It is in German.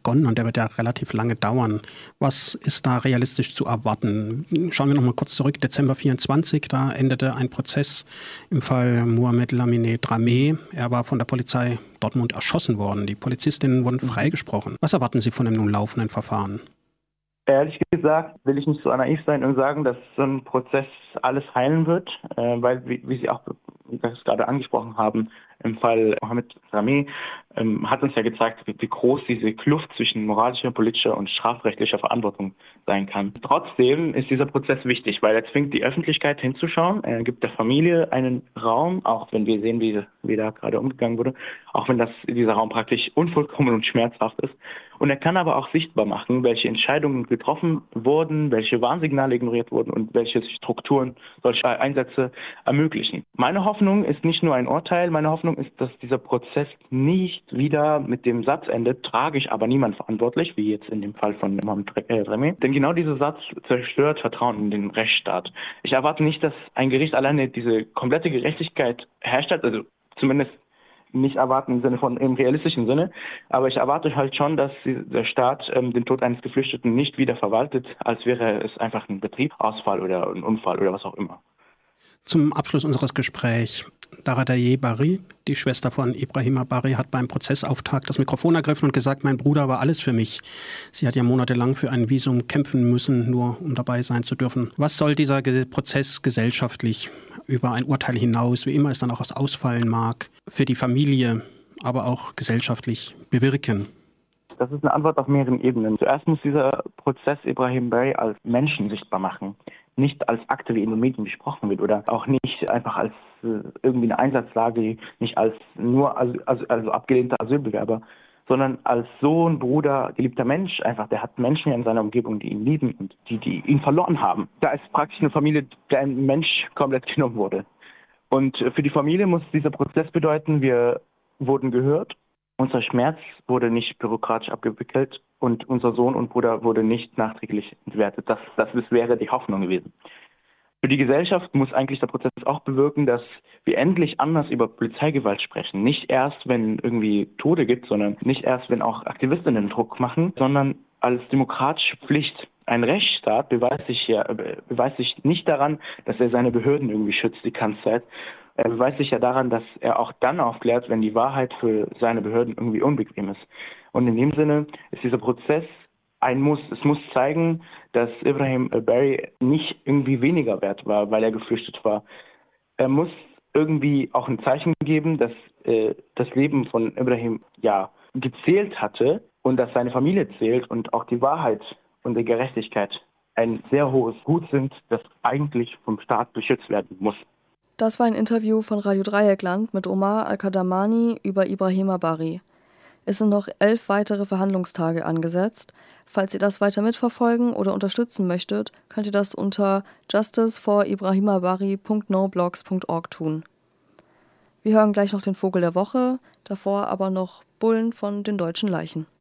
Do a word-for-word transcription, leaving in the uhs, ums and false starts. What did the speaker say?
begonnen und der wird ja relativ lange dauern. Was ist da realistisch zu erwarten? Schauen wir noch mal kurz zurück. Dezember vierundzwanzig, da endete ein Prozess im Fall Mohamed Lamine Dramé. Er war von der Polizei Dortmund erschossen worden. Die Polizistinnen wurden freigesprochen. Was erwarten Sie von dem nun laufenden Verfahren? Ehrlich gesagt will ich nicht so naiv sein und sagen, dass so ein Prozess alles heilen wird, äh, weil, wie, wie Sie auch wie Sie gerade angesprochen haben, im Fall Mohamed Dramé ähm, hat uns ja gezeigt, wie, wie groß diese Kluft zwischen moralischer, politischer und strafrechtlicher Verantwortung sein kann. Trotzdem ist dieser Prozess wichtig, weil er zwingt die Öffentlichkeit hinzuschauen. Er gibt der Familie einen Raum, auch wenn wir sehen, wie, wie da gerade umgegangen wurde, auch wenn das, dieser Raum praktisch unvollkommen und schmerzhaft ist. Und er kann aber auch sichtbar machen, welche Entscheidungen getroffen wurden, welche Warnsignale ignoriert wurden und welche Strukturen solche Einsätze ermöglichen. Meine Hoffnung ist nicht nur ein Urteil, meine Hoffnung ist, dass dieser Prozess nicht wieder mit dem Satz endet, tragisch, aber niemand verantwortlich, wie jetzt in dem Fall von Mohamed Dramé. Denn genau dieser Satz zerstört Vertrauen in den Rechtsstaat. Ich erwarte nicht, dass ein Gericht alleine diese komplette Gerechtigkeit herstellt, also zumindest nicht erwarten im Sinne von im realistischen Sinne, aber ich erwarte halt schon, dass der Staat ähm, den Tod eines Geflüchteten nicht wieder verwaltet, als wäre es einfach ein Betriebsausfall oder ein Unfall oder was auch immer. Zum Abschluss unseres Gesprächs. Daradayeh Bari, die Schwester von Ibrahima Bari, hat beim Prozessauftakt das Mikrofon ergriffen und gesagt, mein Bruder war alles für mich. Sie hat ja monatelang für ein Visum kämpfen müssen, nur um dabei sein zu dürfen. Was soll dieser Prozess gesellschaftlich über ein Urteil hinaus, wie immer es dann auch ausfallen mag, für die Familie, aber auch gesellschaftlich bewirken? Das ist eine Antwort auf mehreren Ebenen. Zuerst muss dieser Prozess Ibrahim Bari als Menschen sichtbar machen. Nicht als Akte, wie in den Medien besprochen wird, oder auch nicht einfach als äh, irgendwie eine Einsatzlage, nicht als nur also, also, also abgelehnter Asylbewerber, sondern als Sohn, Bruder, geliebter Mensch. Einfach, der hat Menschen in seiner Umgebung, die ihn lieben und die, die ihn verloren haben. Da ist praktisch eine Familie, der ein Mensch komplett genommen wurde. Und für die Familie muss dieser Prozess bedeuten, wir wurden gehört. Unser Schmerz wurde nicht bürokratisch abgewickelt und unser Sohn und Bruder wurde nicht nachträglich entwertet. Das, das wäre die Hoffnung gewesen. Für die Gesellschaft muss eigentlich der Prozess auch bewirken, dass wir endlich anders über Polizeigewalt sprechen. Nicht erst, wenn irgendwie Tode gibt, sondern nicht erst, wenn auch Aktivistinnen Druck machen, sondern als demokratische Pflicht. Ein Rechtsstaat beweist sich, ja, beweist sich nicht daran, dass er seine Behörden irgendwie schützt die ganze Zeit. Er beweist sich ja daran, dass er auch dann aufklärt, wenn die Wahrheit für seine Behörden irgendwie unbequem ist. Und in dem Sinne ist dieser Prozess ein Muss. Es muss zeigen, dass Ibrahim Bari nicht irgendwie weniger wert war, weil er geflüchtet war. Er muss irgendwie auch ein Zeichen geben, dass äh, das Leben von Ibrahim ja gezählt hatte und dass seine Familie zählt und auch die Wahrheit und die Gerechtigkeit ein sehr hohes Gut sind, das eigentlich vom Staat beschützt werden muss. Das war ein Interview von Radio Dreieckland mit Omar Al-Kadamani über Ibrahima Bari. Es sind noch elf weitere Verhandlungstage angesetzt. Falls ihr das weiter mitverfolgen oder unterstützen möchtet, könnt ihr das unter justice for ibrahima bari punkt noblogs punkt org tun. Wir hören gleich noch den Vogel der Woche, davor aber noch Bullen von den deutschen Leichen.